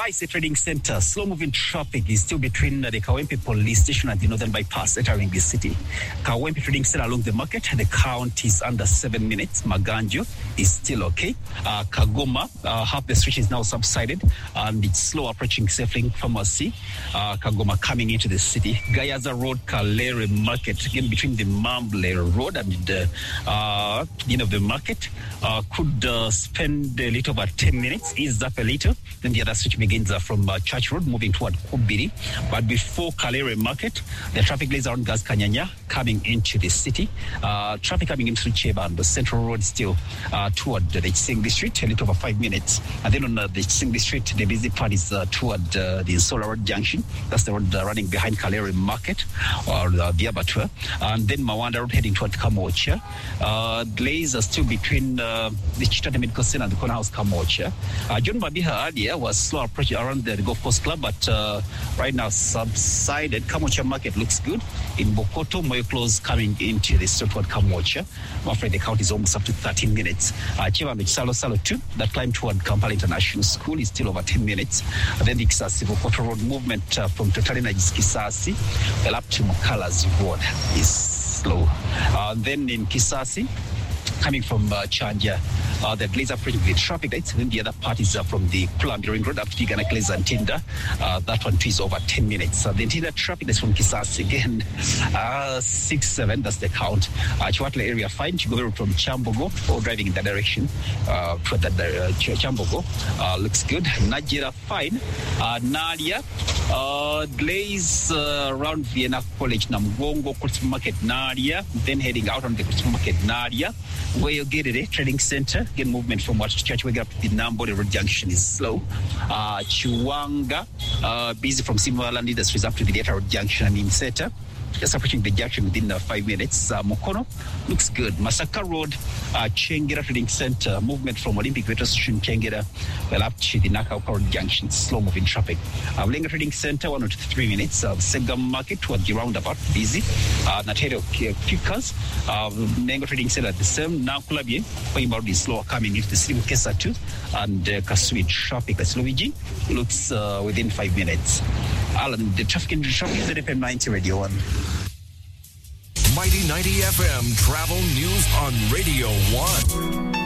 IC Trading Center, slow-moving traffic is still between the Kawempe Police Station and the Northern Bypass entering the city. Kawempe Trading Center along the market, the count is under 7 minutes. Maganjo is still okay. Kagoma, half the street is now subsided and it's slow approaching Safely Pharmacy. Kagoma coming into the city. Gayaza Road, Kalere Market, again between the Mamble Road and the end of the market, could spend a little over 10 minutes, ease up a little. Then the other street begins from Church Road, moving toward Kubiri. But before Kalere Market, the traffic lays around Gas Kanyanya coming into the city. Traffic coming into Cheba and the Central Road still toward the Singli Street, a little over 5 minutes. And then on the Singli Street, the busy part is toward the Solar Road Junction. That's the road running behind Kalere Market or the Abattoir. And then Mawanda Road heading toward Kamocha. Delays are still between the Chitata Medical Center and the Corner House Kamocha. John Babiha earlier was slow approaching around the Golf Course Club, but right now subsided. Kamocha Market looks good. In Bokoto, Moyo Close coming into the street toward Kamocha. I'm afraid the count is almost up to 13 minutes. Chivambe Salo 2, that climb toward Kampala International School is still over 10 minutes. And then the Kisasi Bokoto Road movement from Total Energies Kisasi well up to Mukala's Road is slow. Then in Kisasi, coming from Chanja, the delays are pretty good traffic lights. Then the other part is from the Pulambi Ring Road up to Tigana Glaze and Tinder. That one too is over 10 minutes. The Tinder traffic is from Kisasi again, 6-7, that's the count. Chiwatla area fine. Chigoveru from Chambogo, or driving in that direction for that Chambogo looks good. Najira fine. Nadia, delays around Vienna College, Namgongo, Kurtsu Market, Nadia, then heading out on the Kurtsu Market, Nadia, where you get it, Trading Center. Again, movement from Watch Church way up to the Nambo Road Junction is slow. Chiwanga, busy from Simbaland Industries up to the Data Road Junction and Inseta. Just approaching the junction within 5 minutes. Mokono looks good. Masaka Road, Chengera Trading Center, movement from Olympic Metro Station, Chengera, well up to the Nakauka Road Junction, slow moving traffic. Lenga Trading Center, 1 to 3 minutes. Sega Market toward the roundabout, busy. Naterio Kikas, Nengo Trading Center, the same. Now Kulabie, Paimbaudi is slower coming into the city with Kesa 2, and Kasui traffic, that's Luigi, looks within 5 minutes. Alan, the traffic is at FM 90 Radio 1. Mighty 90 FM Travel News on Radio 1.